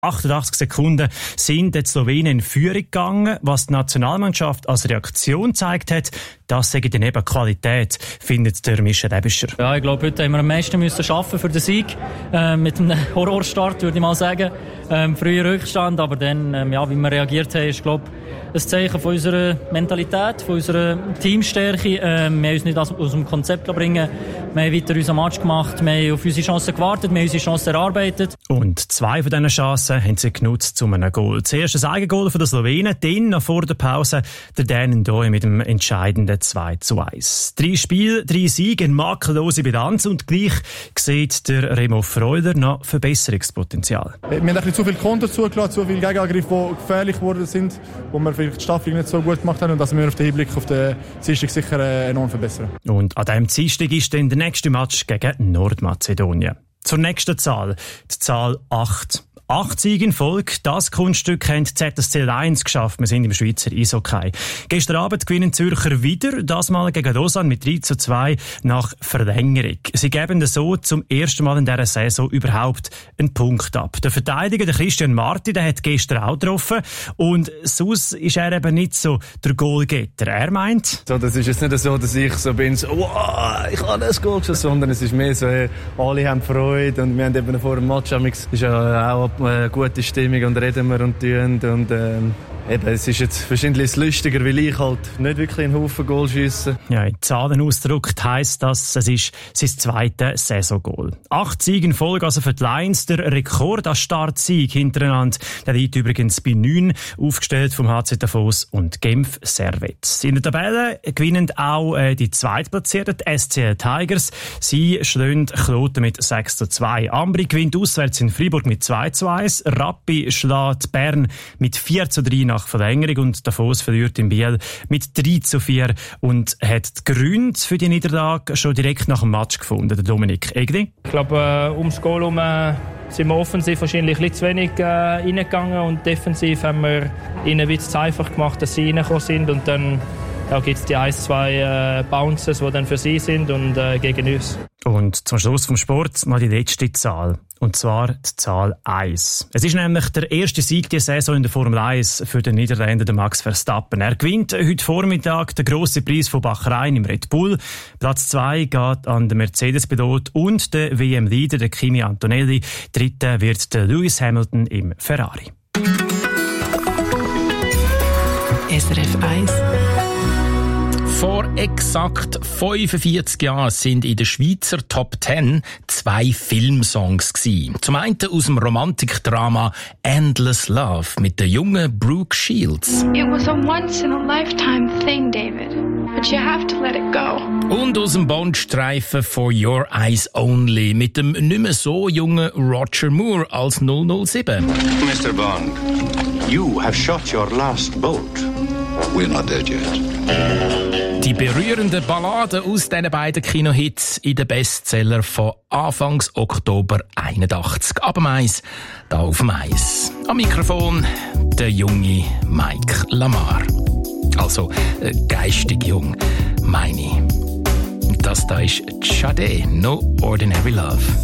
88 Sekunden sind die Slowenen in Führung gegangen. Was die Nationalmannschaft als Reaktion gezeigt hat, das sei dann eben Qualität, findet der Michel Ebischer. Ja, ich glaube, heute haben wir am meisten müssen schaffen für den Sieg. Mit einem Horrorstart, würde ich mal sagen. Früher Rückstand, aber dann, wie wir reagiert haben, ist, glaube ich, ein Zeichen von unserer Mentalität, von unserer Teamstärke. Wir haben uns nicht aus dem Konzept bringen. Wir haben weiter unseren Match gemacht, wir haben auf unsere Chancen gewartet, wir haben unsere Chancen erarbeitet. Und 2 von diesen Chancen haben sie genutzt zu einem Goal. Zuerst ein Eigengoal von den Slowenen, dann noch vor der Pause der Dan Ndoye mit dem entscheidenden 2:1. 3 Spiele, 3 Siege, eine makellose Bilanz und gleich sieht der Remo Freuler noch Verbesserungspotenzial. Wir haben ein bisschen zu viel Konter zugelassen, zu viele Gegenangriffe, die gefährlich geworden sind, wo wir vielleicht die Staffel nicht so gut gemacht haben und dass wir auf den Hinblick auf den Dienstag sicher enorm verbessern. Und an diesem Dienstag ist dann der nächste Match gegen Nordmazedonien. Zur nächsten Zahl, die Zahl 8. 8 Siege in Folge, das Kunststück haben die ZSC Lions geschafft. Wir sind im Schweizer Eishockey. Gestern Abend gewinnen Zürcher wieder, das mal gegen Lausanne mit 3:2 nach Verlängerung. Sie geben so zum ersten Mal in dieser Saison überhaupt einen Punkt ab. Der Verteidiger, der Christian Marti, der hat gestern auch getroffen und sonst ist er eben nicht so der Goalgetter. Er meint... So, das ist jetzt nicht so, dass ich so bin, so, wow, ich habe das Goal geschossen, sondern es ist mehr so, alle haben Freude und wir haben eben vor dem Match, ist ja auch gute Stimmung und reden wir und tun und eben, es ist jetzt wahrscheinlich lustiger, weil ich halt nicht wirklich einen Haufen Goal schiesse. Ja, in Zahlen ausgedrückt heisst das, es ist sein zweites Saisongoal. 8 Siege in Folge, also für die Lions der Rekord an Startsieg hintereinander. Der liegt übrigens bei 9, aufgestellt vom HC Davos und Genf Servette. In der Tabelle gewinnen auch die Zweitplatzierten, die SCL Tigers. Sie schlagen Kloten mit 6:2. Ambri gewinnt auswärts in Freiburg mit 2:1. Rappi schlägt Bern mit 4:3 nach Verlängerung und Davos verliert in Biel mit 3:4 und hat die Gründe für die Niederlage schon direkt nach dem Match gefunden, der Dominik Egli. Ich glaube, ums Goal sind wir offensiv wahrscheinlich ein bisschen zu wenig reingegangen und defensiv haben wir ihnen ein bisschen zu einfach gemacht, dass sie reingekommen sind und dann gibt es die 1-2 Bounces, die dann für sie sind und gegen uns. Und zum Schluss vom Sport mal die letzte Zahl. Und zwar die Zahl 1. Es ist nämlich der erste Sieg dieser Saison in der Formel 1 für den Niederländer, den Max Verstappen. Er gewinnt heute Vormittag den grossen Preis von Bahrain im Red Bull. Platz 2 geht an den Mercedes-Pilot und den WM-Leader, den Kimi Antonelli. Dritter wird der Lewis Hamilton im Ferrari. SRF 1. Vor exakt 45 Jahren sind in der Schweizer Top 10 2 Filmsongs gewesen. Zum einen aus dem Romantikdrama Endless Love mit der jungen Brooke Shields. It was a once-in-a-lifetime thing, David. But you have to let it go. Und aus dem Bond-Streifen For Your Eyes Only mit dem nicht mehr so jungen Roger Moore als 007. Mr. Bond, you have shot your last boat. We're not dead yet. Die berührenden Balladen aus diesen beiden Kinohits in den Bestseller von Anfangs Oktober 81. Ab dem Eis, da auf dem Eis. Am Mikrofon der junge Mike Lamar. Also geistig jung, meine ich. Das da ist Sade, No Ordinary Love.